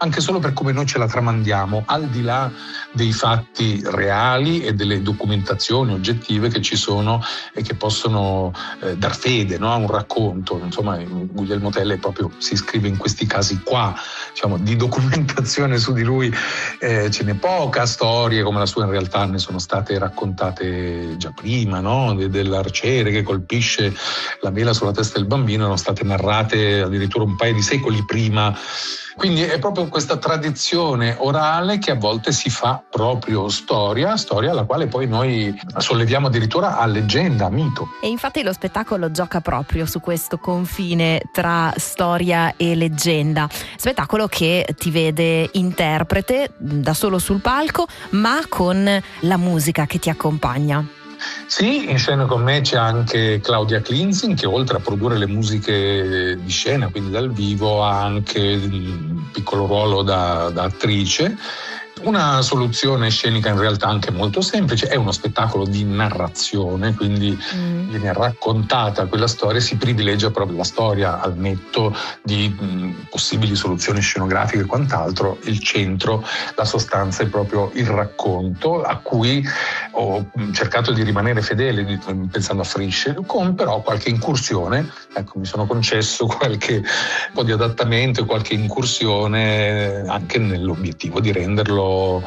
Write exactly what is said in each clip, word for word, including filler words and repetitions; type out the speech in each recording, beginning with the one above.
anche solo per come noi ce la tramandiamo, al di là dei fatti reali e delle documentazioni oggettive che ci sono e che possono eh, dar fede, no, a un racconto. Insomma, Guglielmo Tell proprio si iscrive in questi casi qua, diciamo, di documentazione su di lui eh, ce n'è poca, storie come la sua in realtà ne sono state raccontate già prima, no? De, dell'arciere che colpisce la mela sulla testa del bambino erano state narrate addirittura un paio di secoli prima. Quindi è proprio questa tradizione orale che a volte si fa proprio storia, storia alla quale poi noi solleviamo addirittura a leggenda, a mito. E infatti lo spettacolo gioca proprio su questo confine tra storia e leggenda. Spettacolo che ti vede interprete da solo sul palco, ma con la musica che ti accompagna. Sì, in scena con me c'è anche Claudia Klinzing, che oltre a produrre le musiche di scena, quindi dal vivo, ha anche un piccolo ruolo da, da attrice. Una soluzione scenica in realtà anche molto semplice, è uno spettacolo di narrazione, quindi mm. viene raccontata quella storia, si privilegia proprio la storia al netto di mh, possibili soluzioni scenografiche e quant'altro. Il centro, la sostanza è proprio il racconto, a cui ho cercato di rimanere fedele pensando a Frisch, con però qualche incursione. Ecco, mi sono concesso qualche po' di adattamento e qualche incursione anche nell'obiettivo di renderlo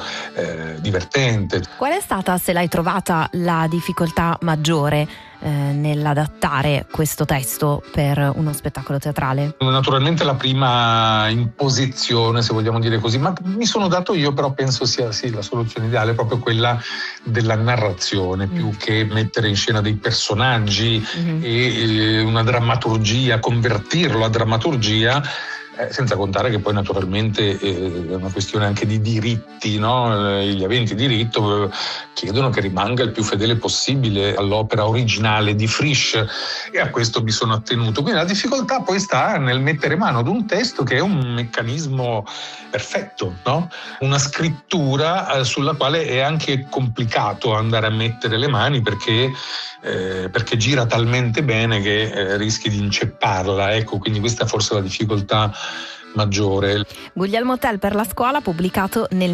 Eh, divertente. Qual è stata, se l'hai trovata, la difficoltà maggiore eh, nell'adattare questo testo per uno spettacolo teatrale? Naturalmente la prima imposizione, se vogliamo dire così, ma mi sono dato io, però penso sia sì, la soluzione ideale, proprio quella della narrazione, mm. più che mettere in scena dei personaggi mm-hmm. e eh, una drammaturgia, convertirlo a drammaturgia. Eh, senza contare che poi naturalmente eh, è una questione anche di diritti, no? Eh, gli aventi diritto eh, chiedono che rimanga il più fedele possibile all'opera originale di Frisch, e a questo mi sono attenuto. Quindi la difficoltà poi sta nel mettere mano ad un testo che è un meccanismo perfetto, no? Una scrittura eh, sulla quale è anche complicato andare a mettere le mani perché, eh, perché gira talmente bene che eh, rischi di incepparla. Ecco, quindi questa forse è la difficoltà maggiore. Guglielmo Tell per la scuola, pubblicato nel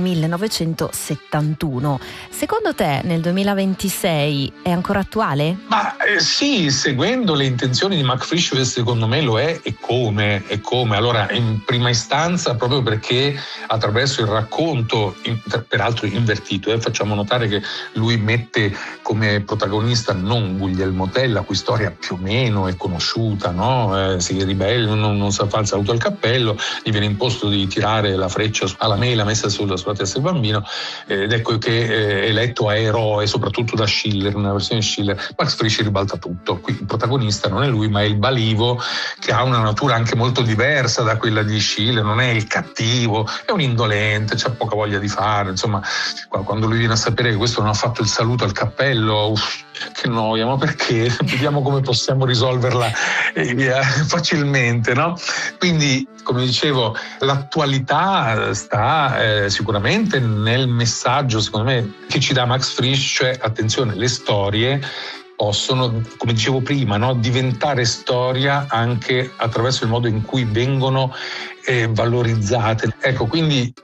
millenovecentosettantuno. Secondo te nel duemilaventisei è ancora attuale? Ma eh, sì, seguendo le intenzioni di Max Frisch, secondo me lo è, e come, e come. Allora, in prima istanza, proprio perché attraverso il racconto, in, peraltro invertito, eh, facciamo notare che lui mette come protagonista non Guglielmo Tell, la cui storia più o meno è conosciuta, no? Eh, si ribella, non, non sa fare il saluto al cappello, gli viene imposto di tirare la freccia alla mela messa sulla, sulla testa del bambino, ed ecco che è eletto a eroe soprattutto da Schiller, nella versione Schiller. Max Frisch ribalta tutto. Qui il protagonista non è lui, ma è il balivo, che ha una natura anche molto diversa da quella di Schiller. Non è il cattivo, è un indolente, c'ha poca voglia di fare. Insomma, quando lui viene a sapere che questo non ha fatto il saluto al cappello, uff, che noia, ma perché? Vediamo come possiamo risolverla eh, facilmente, no? Quindi, come dicevo, l'attualità sta eh, sicuramente nel messaggio, secondo me, che ci dà Max Frisch, cioè attenzione, le storie possono, come dicevo prima, no, diventare storia anche attraverso il modo in cui vengono eh, valorizzate. Ecco, quindi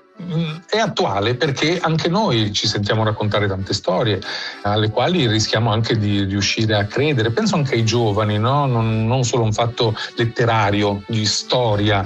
è attuale perché anche noi ci sentiamo raccontare tante storie alle quali rischiamo anche di riuscire a credere. Penso anche ai giovani, no? non, non solo un fatto letterario, di storia,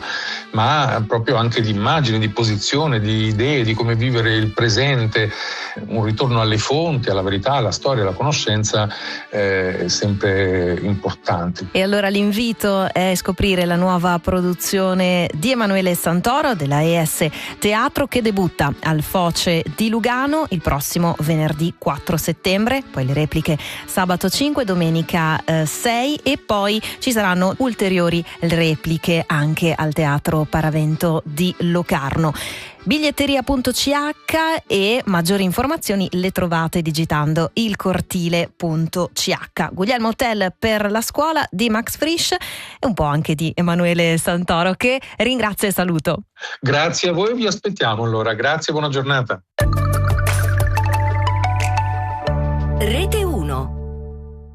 ma proprio anche di immagine, di posizione, di idee, di come vivere il presente. Un ritorno alle fonti, alla verità, alla storia, alla conoscenza eh, è sempre importante. E allora l'invito è scoprire la nuova produzione di Emanuele Santoro della E S Teatro, che debutta al Foce di Lugano il prossimo venerdì quattro settembre, poi le repliche sabato cinque, domenica eh, sei, e poi ci saranno ulteriori repliche anche al Teatro Paravento di Locarno. biglietteria punto c h, e maggiori informazioni le trovate digitando ilcortile punto c h. Guglielmo Tell per la scuola di Max Frisch e un po' anche di Emanuele Santoro, che ringrazio e saluto. Grazie a voi, vi aspettiamo allora. Grazie, buona giornata. Rete